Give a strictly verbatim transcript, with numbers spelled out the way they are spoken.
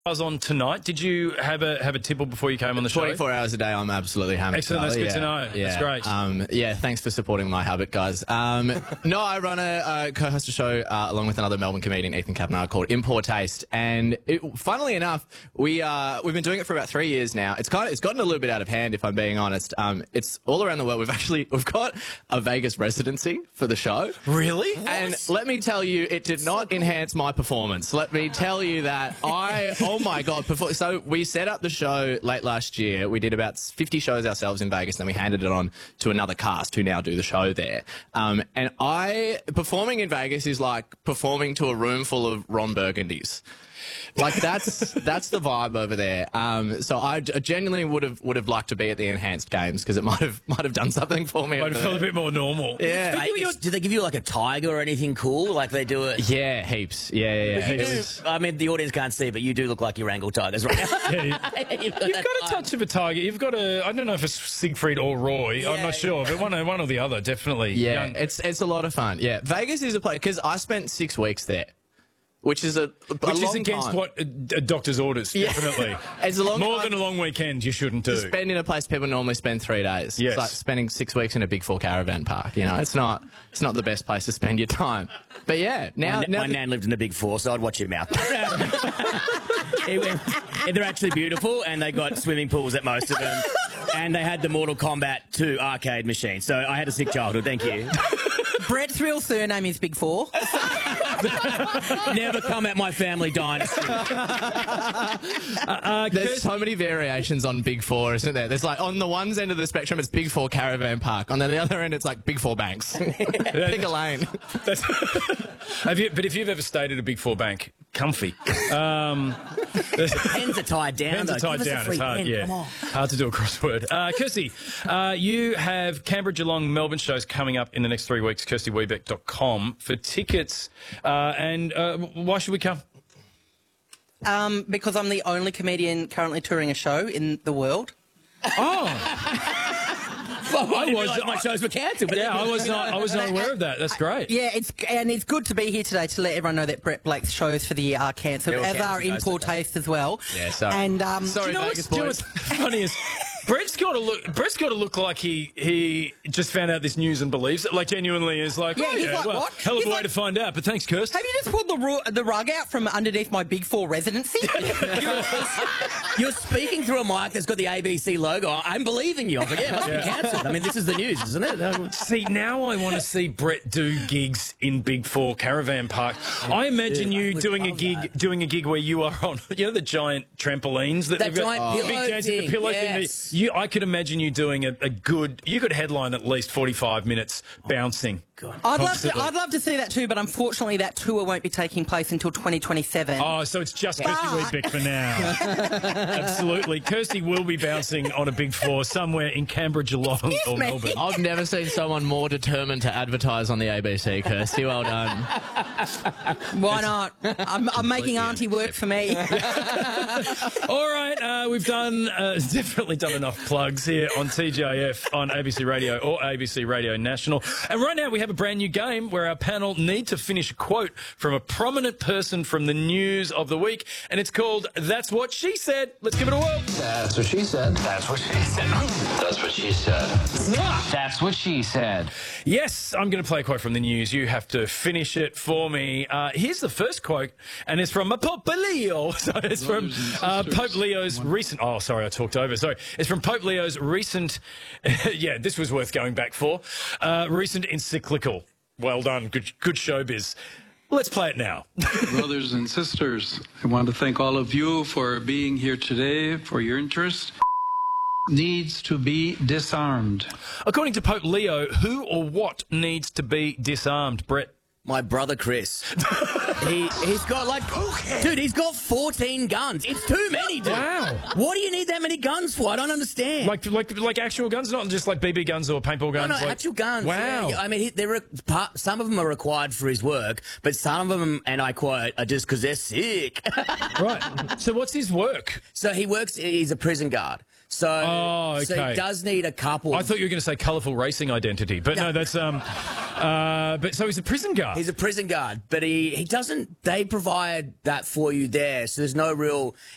was on tonight. Did you have a have a tipple before you came on the show? twenty-four hours a day, I'm absolutely hammered. Excellent, that's good yeah. to know. Yeah. That's great. Um, yeah, thanks for supporting my habit, guys. Um, no, I run a, a co-host a show uh, along with another Melbourne comedian, Ethan Kavanagh, called In Poor Taste. And it, funnily enough, we uh, we've been doing it for about three years now. It's kind of it's gotten a little bit out of hand, if I'm being honest. Um, it's all around the world. We've actually we've got a Vegas residency for the show. Really? And let me tell you, it did not enhance my performance. Let me tell you that I, oh my God, perform- so we set up the show late last year. We did about fifty shows ourselves in Vegas, then we handed it on to another cast who now do the show there. Um, and I, performing in Vegas is like performing to a room full of Ron Burgundies. Like that's that's the vibe over there. Um, so I genuinely would have would have liked to be at the enhanced games because it might have might have done something for me. Might have felt a bit more normal. Yeah. Mate, is- do they give you like a tiger or anything cool? Like they do it? Yeah, heaps. Yeah, yeah. yeah. You It do- was- I mean, the audience can't see, but you do look like you wrangle tigers right now. Yeah, you- You've got You've that got a vibe. touch of a tiger. You've got a, I don't know if it's Siegfried or Roy. I'm Yeah, not sure, but one, one or the other, definitely. Yeah, Young- it's it's a lot of fun. Yeah, Vegas is a place because I spent six weeks there, which is a, a Which is long against time. what a, a doctor's orders, Yeah. definitely. It's a long More time than a long weekend you shouldn't do. to spend in a place people normally spend three days. Yes. It's like spending six weeks in a Big Four caravan park. You know, it's not it's not the best place to spend your time. But yeah, now My, now my nan lived in a big four, so I'd watch your mouth. It went- they're actually beautiful, and they got swimming pools at most of them. And they had the Mortal Kombat two arcade machine. So I had a sick childhood, thank you. Brett's real surname is Big Four. Never come at my family dynasty. Uh, there's Kirst- so many variations on Big Four, isn't there? There's like on the one end of the spectrum, it's Big Four caravan park. On the other end, it's like Big Four banks. Pick a lane. That's- have you, but if you've ever stayed at a Big Four bank, comfy. Um, Pens are tied down, Pens though. are tied Give us a down. free It's hard, pen, yeah. come on. Hard to do a crossword. Uh, Kirsty, uh, you have Canberra, Geelong, Melbourne shows coming up in the next three weeks. kirsty weebeck dot com for tickets. Uh, and uh, why should we come? Um, because I'm the only comedian currently touring a show in the world. Well, I didn't was- realise my shows were cancelled. But Yeah, I was not. I was not aware of that. That's great. Yeah, it's and it's good to be here today to let everyone know that Brett Blake's shows for the year are cancelled, They're all as are cancelled, In guys, Poor okay. Taste as well. Yeah, sorry. And um, Sorry, Do you know Vegas what's, do you know boys. what's funny is Brett's got to look. Brett's got to look like he he just found out this news and believes it. Like genuinely is like, Yeah, oh, he's yeah, like, well, what? hell of He's a way like- to find out. But thanks, Kirst. have you just pulled the ru- the rug out from underneath my Big Four residency? You're speaking through a mic that's got the A B C logo. I'm believing you. I was like, yeah, it must be cancelled. I mean, this is the news, isn't it? Um, See, now I want to see Brett do gigs in Big Four Caravan Park. I imagine you would doing a love gig, that. doing a gig where you are on, you know, the giant trampolines that That they've got, giant the pillow big chairs with the thing, pillow yes. thing. You, I could imagine you doing a, a good. You could headline at least forty-five minutes bouncing. I'd love to. Constantly. I'd love to see that too, but unfortunately, that tour won't be taking place until twenty twenty-seven. Oh, so it's just Kirsty Weebeck for now. Absolutely. Kirsty will be bouncing on a Big Four somewhere in Canberra, Geelong or me. Melbourne. I've never seen someone more determined to advertise on the A B C, Kirsty. Well done. Why not? I'm, I'm making Auntie work for me. All right, uh, we've done uh, definitely done enough plugs here on T J F on A B C Radio or A B C Radio National. And right now we have a brand new game where our panel need to finish a quote from a prominent person from the news of the week, and it's called That's What She Said. Let's give it a whirl. That's what she said. That's what she said. That's what she said. That's what she said. Yes, I'm going to play a quote from the news. You have to finish it for me. Uh, here's the first quote, and it's from Pope Leo. So it's from uh, Pope Leo's recent... Oh, sorry, I talked over. Sorry. It's from Pope Leo's recent... yeah, this was worth going back for. Uh, recent encyclical. Well done. Good, good showbiz. Let's play it now. Brothers and sisters, I want to thank all of you for being here today, for your interest. Needs to be disarmed. According to Pope Leo, who or what needs to be disarmed, Brett? My brother Chris. he, he's got like... Dude, he's got fourteen guns. It's too many, dude. Wow. What do you need that many guns for? I don't understand. Like, like, like actual guns, not just like B B guns or paintball guns. No, no, like... actual guns. Wow. Yeah. I mean, he, there are part, some of them are required for his work, but some of them, and I quote, are just because they're sick. Right. So what's his work? So he works. He's a prison guard. So, Oh, so okay. he does need a couple. I thought you were going to say colourful racing identity, but no, that's um. Uh, but so he's a prison guard. He's a prison guard, but he, he doesn't. They provide that for you there, so there's no real.